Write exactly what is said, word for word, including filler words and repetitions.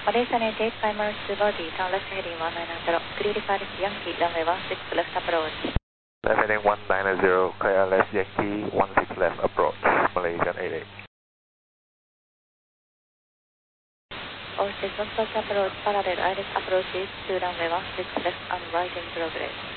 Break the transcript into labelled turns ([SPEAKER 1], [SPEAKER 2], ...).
[SPEAKER 1] Malaysia eighty-eight, climb minus two body, turn left heading one nine zero, clear departed Yankee, runway one six left approach.
[SPEAKER 2] Left heading one nine zero, clear left Yankee, one six left approach, Malaysian eighty-eight.
[SPEAKER 1] All six one approach, parallel iris approaches to runway one six left and right in progress.